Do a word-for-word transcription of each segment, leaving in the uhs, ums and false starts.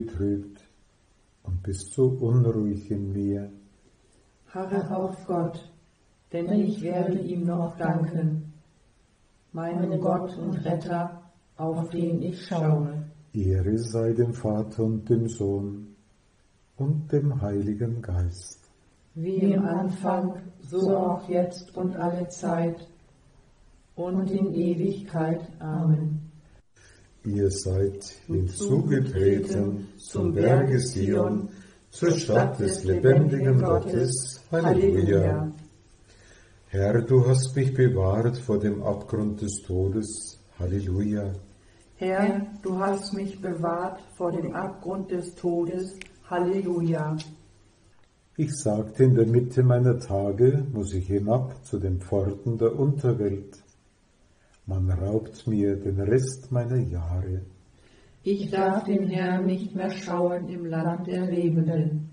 betrübt und bist so unruhig in mir. Harre auf Gott, denn ich werde ihm noch danken, meinem Gott und Retter, auf den ich schaue. Ehre sei dem Vater und dem Sohn und dem Heiligen Geist. Wie im Anfang, so auch jetzt und alle Zeit und in Ewigkeit. Amen. Ihr seid hinzugetreten zum Berge Sion, zur Stadt des lebendigen Gottes. Halleluja. Herr, du hast mich bewahrt vor dem Abgrund des Todes. Halleluja. Herr, du hast mich bewahrt vor dem Abgrund des Todes. Halleluja. Ich sagte, in der Mitte meiner Tage muss ich hinab zu den Pforten der Unterwelt. Man raubt mir den Rest meiner Jahre. Ich darf den Herrn nicht mehr schauen im Land der Lebenden,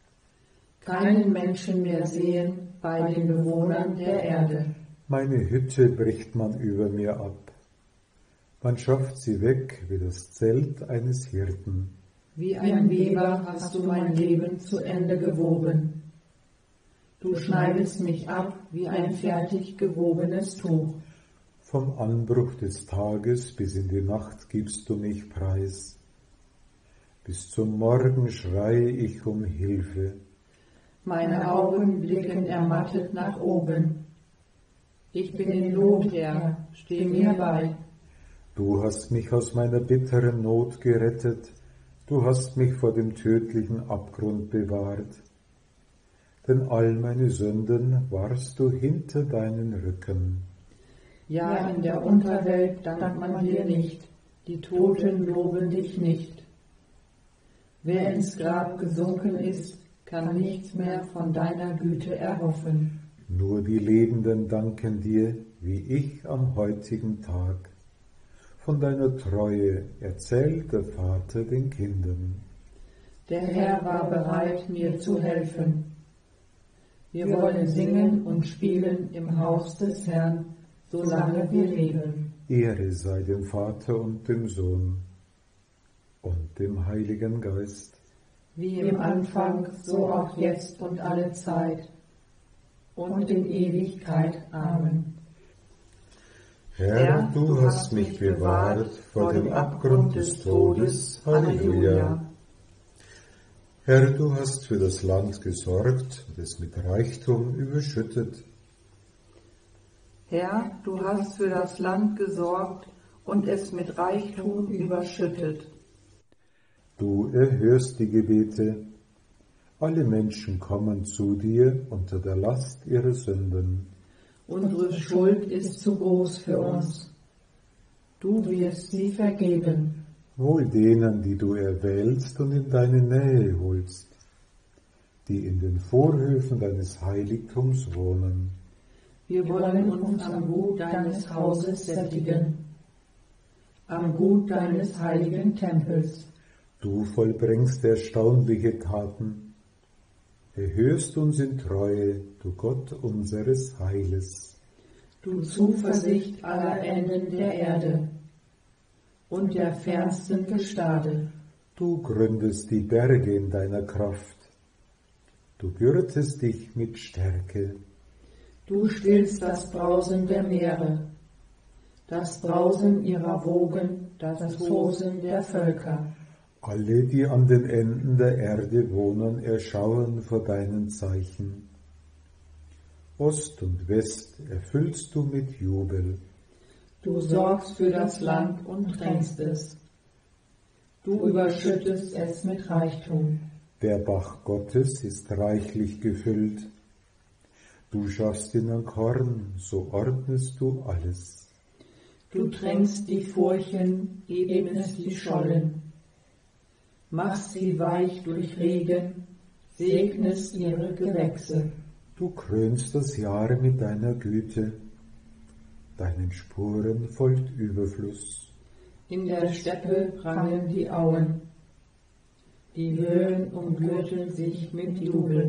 keinen Menschen mehr sehen bei den Bewohnern der Erde. Meine Hütte bricht man über mir ab. Man schafft sie weg wie das Zelt eines Hirten. Wie ein Weber hast du mein Leben zu Ende gewoben. Du schneidest mich ab wie ein fertig gewobenes Tuch. Vom Anbruch des Tages bis in die Nacht gibst du mich preis. Bis zum Morgen schreie ich um Hilfe. Meine Augen blicken ermattet nach oben. Ich bin in Not, Herr, steh mir bei. Du hast mich aus meiner bitteren Not gerettet. Du hast mich vor dem tödlichen Abgrund bewahrt. Denn all meine Sünden warfst du hinter deinen Rücken. Ja, in der Unterwelt dankt man dir nicht, die Toten loben dich nicht. Wer ins Grab gesunken ist, kann nichts mehr von deiner Güte erhoffen. Nur die Lebenden danken dir, wie ich am heutigen Tag. Von deiner Treue erzählt der Vater den Kindern. Der Herr war bereit, mir zu helfen. Wir wollen singen und spielen im Haus des Herrn, solange wir leben. Ehre sei dem Vater und dem Sohn und dem Heiligen Geist. Wie im Anfang, so auch jetzt und alle Zeit und in Ewigkeit. Amen. Herr, du hast mich bewahrt vor dem Abgrund des Todes. Halleluja. Herr, du hast für das Land gesorgt und es mit Reichtum überschüttet. Herr, du hast für das Land gesorgt und es mit Reichtum überschüttet. Du erhörst die Gebete. Alle Menschen kommen zu dir unter der Last ihrer Sünden. Unsere Schuld ist zu groß für uns. Du wirst sie vergeben. Wohl denen, die du erwählst und in deine Nähe holst, die in den Vorhöfen deines Heiligtums wohnen. Wir wollen uns am Gut deines Hauses sättigen, am Gut deines heiligen Tempels. Du vollbringst erstaunliche Taten, erhörst uns in Treue, du Gott unseres Heiles. Du Zuversicht aller Enden der Erde und der fernsten Gestade. Du gründest die Berge in deiner Kraft, du gürtest dich mit Stärke. Du stillst das Brausen der Meere, das Brausen ihrer Wogen, das Tosen der Völker. Alle, die an den Enden der Erde wohnen, erschauen vor deinen Zeichen. Ost und West erfüllst du mit Jubel. Du sorgst für das Land und tränkst es. Du überschüttest es mit Reichtum. Der Bach Gottes ist reichlich gefüllt. Du schaffst in ein Korn, so ordnest du alles. Du tränkst die Furchen, ebnest die Schollen. Machst sie weich durch Regen, segnest ihre Gewächse. Du krönst das Jahr mit deiner Güte, deinen Spuren folgt Überfluss. In der Steppe prangen die Auen, die Höhen umgürten sich mit Jubel.